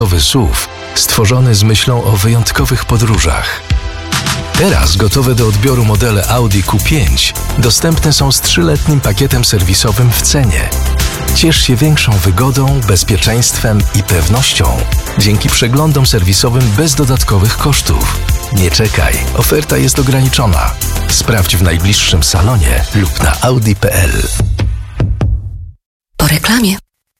SUV stworzony z myślą o wyjątkowych podróżach. Teraz gotowe do odbioru modele Audi Q5 dostępne są z 3-letnim pakietem serwisowym w cenie. Ciesz się większą wygodą, bezpieczeństwem i pewnością dzięki przeglądom serwisowym bez dodatkowych kosztów. Nie czekaj, oferta jest ograniczona. Sprawdź w najbliższym salonie lub na audi.pl. Po reklamie.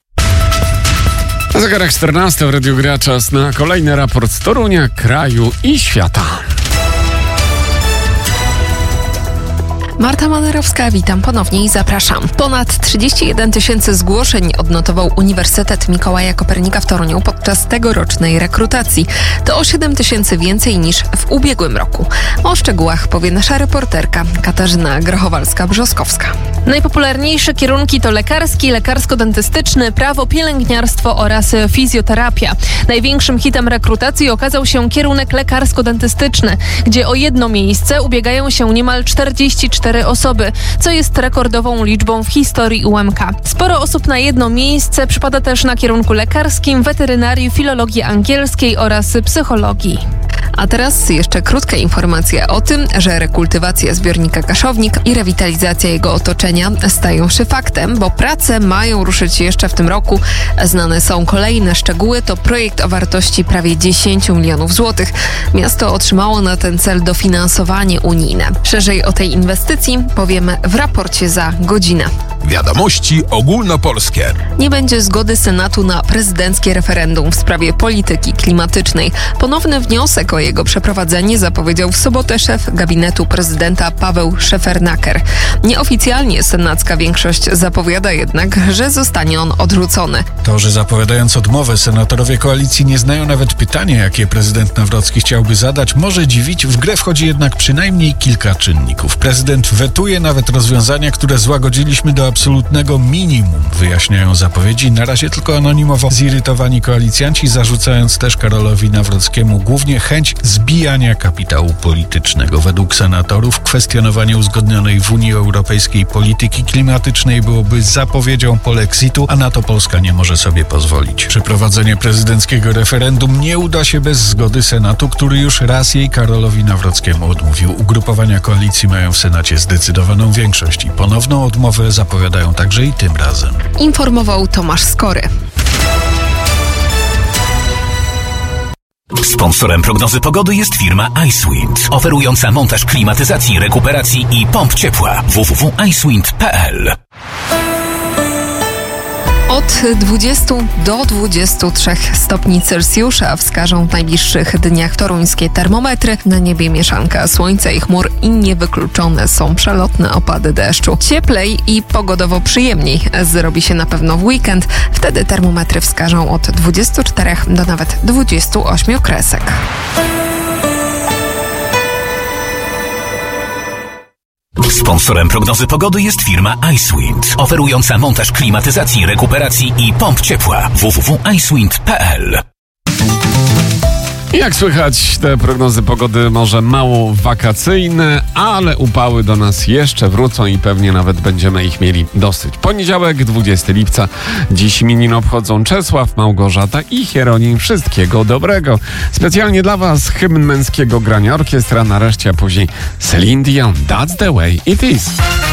Na zegarach 14 w Radiu Gra czas na kolejny raport z Torunia, kraju i świata. Marta Manerowska, witam ponownie i zapraszam. Ponad 31 000 zgłoszeń odnotował Uniwersytet Mikołaja Kopernika w Toruniu podczas tegorocznej rekrutacji. To o 7 000 więcej niż w ubiegłym roku. O szczegółach powie nasza reporterka Katarzyna Grochowalska-Brzoskowska. Najpopularniejsze kierunki to lekarski, lekarsko-dentystyczny, prawo, pielęgniarstwo oraz fizjoterapia. Największym hitem rekrutacji okazał się kierunek lekarsko-dentystyczny, gdzie o jedno miejsce ubiegają się niemal 44 osoby, co jest rekordową liczbą w historii UMK. Sporo osób na jedno miejsce przypada też na kierunku lekarskim, weterynarii, filologii angielskiej oraz psychologii. A teraz jeszcze krótka informacja o tym, że rekultywacja zbiornika Kaszownik i rewitalizacja jego otoczenia stają się faktem, bo prace mają ruszyć jeszcze w tym roku. Znane są kolejne szczegóły. To projekt o wartości prawie 10 milionów złotych. Miasto otrzymało na ten cel dofinansowanie unijne. Szerzej o tej inwestycji powiemy w raporcie za godzinę. Wiadomości ogólnopolskie. Nie będzie zgody Senatu na prezydenckie referendum w sprawie polityki klimatycznej. Ponowny wniosek o jego przeprowadzenie zapowiedział w sobotę szef gabinetu prezydenta Paweł Szefernaker. Nieoficjalnie senacka większość zapowiada jednak, że zostanie on odrzucony. To, że zapowiadając odmowę, senatorowie koalicji nie znają nawet pytania, jakie prezydent Nawrocki chciałby zadać, może dziwić. W grę wchodzi jednak przynajmniej kilka czynników. Prezydent wetuje nawet rozwiązania, które złagodziliśmy do absolutnego minimum, wyjaśniają zapowiedzi. Na razie tylko anonimowo zirytowani koalicjanci, zarzucając też Karolowi Nawrockiemu głównie chęć zbijania kapitału politycznego. Według senatorów kwestionowanie uzgodnionej w Unii Europejskiej polityki klimatycznej byłoby zapowiedzią polexitu, a na to Polska nie może sobie pozwolić. Przeprowadzenie prezydenckiego referendum nie uda się bez zgody Senatu, który już raz jej Karolowi Nawrockiemu odmówił. Ugrupowania koalicji mają w Senacie zdecydowaną większość i ponowną odmowę zapowiadają także i tym razem. Informował Tomasz Skory. Sponsorem prognozy pogody jest firma Icewind, oferująca montaż klimatyzacji, rekuperacji i pomp ciepła. www.icewind.pl. Od 20 do 23 stopni Celsjusza wskażą w najbliższych dniach toruńskie termometry. Na niebie mieszanka słońca i chmur i niewykluczone są przelotne opady deszczu. Cieplej i pogodowo przyjemniej zrobi się na pewno w weekend. Wtedy termometry wskażą od 24 do nawet 28 kresek. Sponsorem prognozy pogody jest firma Icewind, oferująca montaż klimatyzacji, rekuperacji i pomp ciepła. www.icewind.pl. Jak słychać, te prognozy pogody może mało wakacyjne, ale upały do nas jeszcze wrócą i pewnie nawet będziemy ich mieli dosyć. Poniedziałek, 20 lipca. Dziś imienin obchodzą Czesław, Małgorzata i Hieronim. Wszystkiego dobrego. Specjalnie dla Was hymn męskiego grania orkiestra, nareszcie, a później Celine Dion. That's the way it is.